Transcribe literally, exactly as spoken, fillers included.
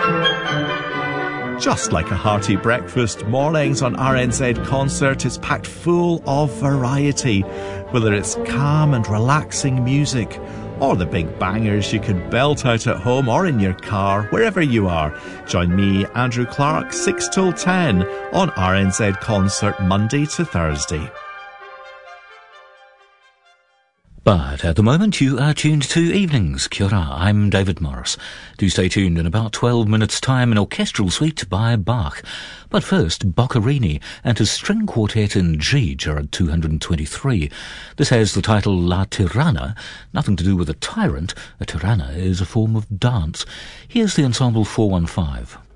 Just like a hearty breakfast, mornings on R N Z Concert is packed full of variety, whether it's calm and relaxing music or the big bangers you can belt out at home or in your car, wherever you are. Join me, Andrew Clark, six till ten on R N Z Concert, Monday to Thursday. But at the moment you are tuned to Evenings. Kia ora, I'm David Morris. Do stay tuned in about twelve minutes' time, an orchestral suite by Bach. But first, Boccherini and his string quartet in G, Gerard two hundred twenty-three. This has the title La Tirana, nothing to do with a tyrant. A tirana is a form of dance. Here's the Ensemble four one five.